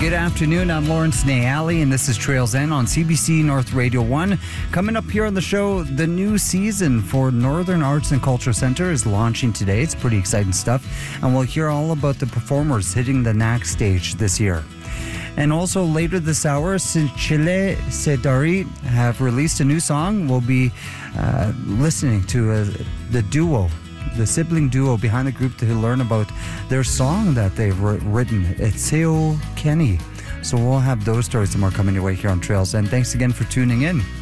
Good afternoon. I'm Lawrence Nayali, and this is Trails End on CBC North Radio 1. Coming up here on the show, the new season for Northern Arts and Culture Centre is launching today. It's pretty exciting stuff, and we'll hear all about the performers hitting the NAC stage this year. And also later this hour, Sinchile Sedari have released a new song. We'll be listening to the sibling duo behind the group to learn about their song that they've written. It's Seo Kenny. So we'll have those stories and more coming your way here on Trails. And thanks again for tuning in.